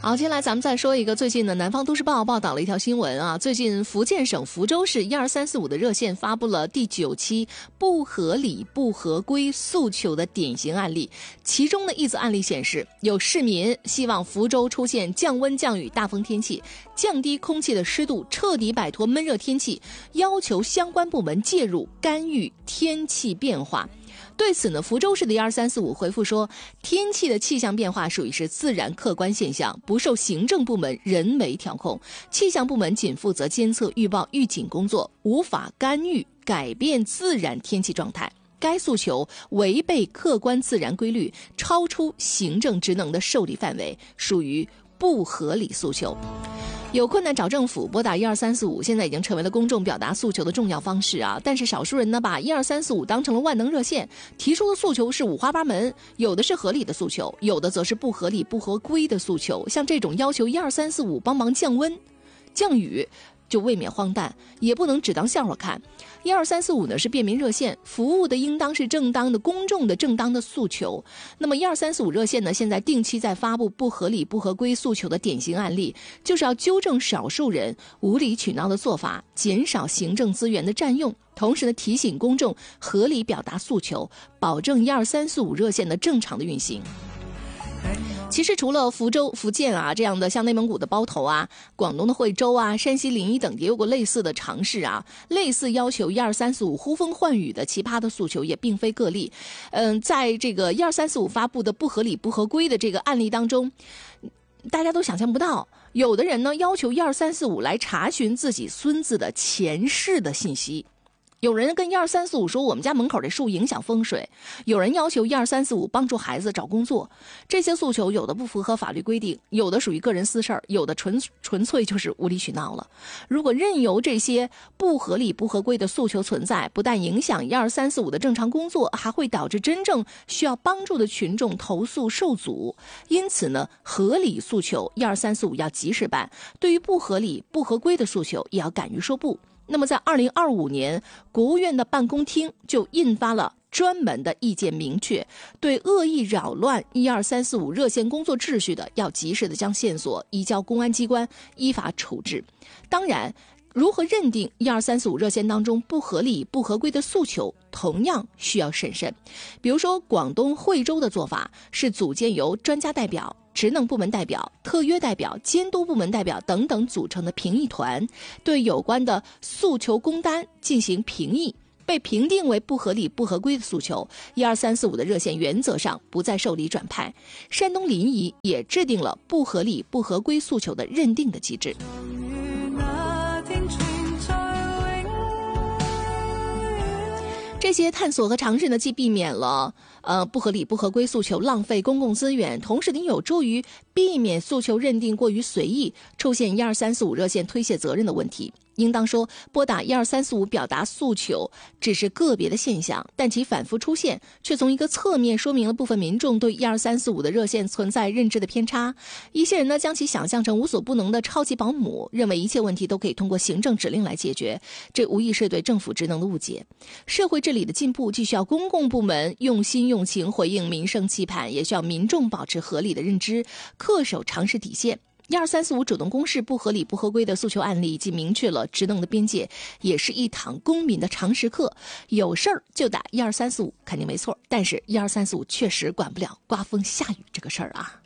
好，接下来咱们再说一个最近的南方都市报报道了一条新闻啊，最近福建省福州市12345的热线发布了第9期不合理不合规诉求的典型案例，其中的一则案例显示，有市民希望福州出现降温降雨大风天气，降低空气的湿度，彻底摆脱闷热天气，要求相关部门介入干预天气变化。对此呢，福州市的12345回复说，天气的气象变化属于是自然客观现象，不受行政部门人为调控，气象部门仅负责监测预报预警工作，无法干预改变自然天气状态。该诉求违背客观自然规律，超出行政职能的受理范围，属于不合理诉求。有困难找政府，拨打12345，现在已经成为了公众表达诉求的重要方式啊。但是少数人呢，把12345当成了万能热线，提出的诉求是五花八门，有的是合理的诉求，有的则是不合理不合规的诉求。像这种要求12345帮忙降温、降雨，就未免荒诞，也不能只当笑话看。12345呢是便民热线，服务的应当是正当的、公众的正当的诉求。那么12345热线呢，现在定期在发布不合理不合规诉求的典型案例，就是要纠正少数人无理取闹的做法，减少行政资源的占用，同时呢提醒公众合理表达诉求，保证12345热线的正常的运行。其实除了福州、福建啊这样的，像内蒙古的包头啊、广东的惠州啊、山西临沂等也有过类似的尝试啊，类似要求12345呼风唤雨的奇葩的诉求也并非个例。在这个12345发布的不合理不合规的这个案例当中，大家都想象不到，有的人呢要求12345来查询自己孙子的前世的信息。有人跟12345说我们家门口这树影响风水，有人要求12345帮助孩子找工作。这些诉求有的不符合法律规定，有的属于个人私事儿，有的纯粹就是无理取闹了。如果任由这些不合理不合规的诉求存在，不但影响12345的正常工作，还会导致真正需要帮助的群众投诉受阻。因此呢，合理诉求12345要及时办，对于不合理不合规的诉求也要敢于说不。那么在2025年，国务院的办公厅就印发了专门的意见，明确对恶意扰乱12345热线工作秩序的，要及时的将线索移交公安机关依法处置。当然，如何认定12345热线当中不合理不合规的诉求，同样需要审慎。比如说广东惠州的做法是组建由专家代表、职能部门代表、特约代表、监督部门代表等等组成的评议团，对有关的诉求工单进行评议，被评定为不合理不合规的诉求，12345的热线原则上不再受理转派。山东临沂也制定了不合理不合规诉求的认定的机制。这些探索和尝试呢，既避免了不合理不合规诉求浪费公共资源，同时呢有助于避免诉求认定过于随意，出现12345热线推卸责任的问题。应当说，拨打12345表达诉求只是个别的现象，但其反复出现却从一个侧面说明了部分民众对12345的热线存在认知的偏差。一些人呢将其想象成无所不能的超级保姆，认为一切问题都可以通过行政指令来解决，这无疑是对政府职能的误解。社会治理的进步既需要公共部门用心用情回应民生期盼，也需要民众保持合理的认知，恪守常识底线。12345主动公示不合理不合规的诉求案例，既明确了职能的边界，也是一堂公民的常识课。有事儿就打12345，肯定没错，但是12345确实管不了刮风下雨这个事儿啊。